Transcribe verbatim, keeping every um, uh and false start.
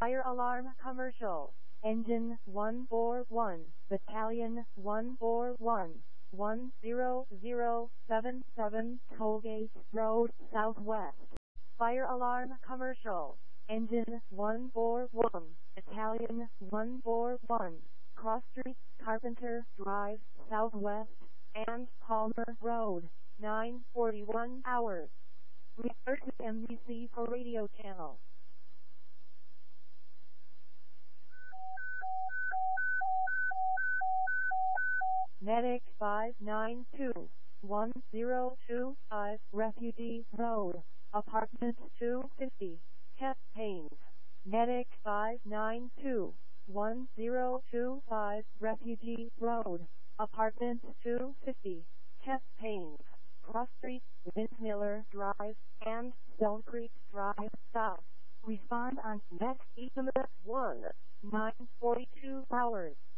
Fire alarm commercial. Engine one four one, Battalion one four one, one zero zero seven seven, Tollgate Road, Southwest. Fire alarm commercial. Engine one four one, Battalion one four one, Cross Street, Carpenter Drive, Southwest, and Palmer Road, nine forty-one hours. Refer to M B C for radio channel. Medic five nine two, one zero two five, Refugee Road, Apartment two fifty, Hep Haines. Medic five nine two, one zero two five, Refugee Road, Apartment two fifty, Hep Haines. Cross Street, Windmiller Drive, and Stone Creek Drive, South. Respond on next E M S one, nine forty-two hours.